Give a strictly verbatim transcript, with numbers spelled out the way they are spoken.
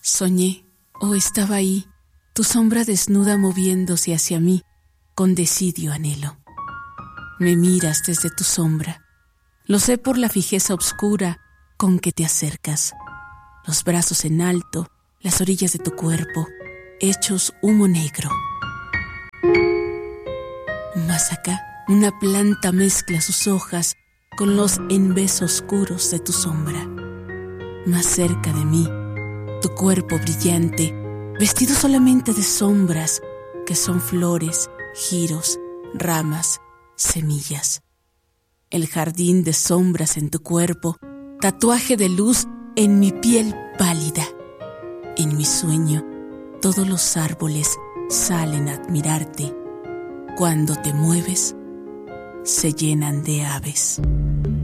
Soñé, o estaba ahí, tu sombra desnuda moviéndose hacia mí con desidio anhelo. Me miras desde tu sombra, lo sé por la fijeza obscura con que te acercas. Los brazos en alto, las orillas de tu cuerpo, hechos humo negro. Más acá, una planta mezcla sus hojas con los enves oscuros de tu sombra. Más cerca de mí, tu cuerpo brillante, vestido solamente de sombras, que son flores, giros, ramas, semillas. El jardín de sombras en tu cuerpo, tatuaje de luz en mi piel pálida. En mi sueño, todos los árboles salen a admirarte. Cuando te mueves, se llenan de aves.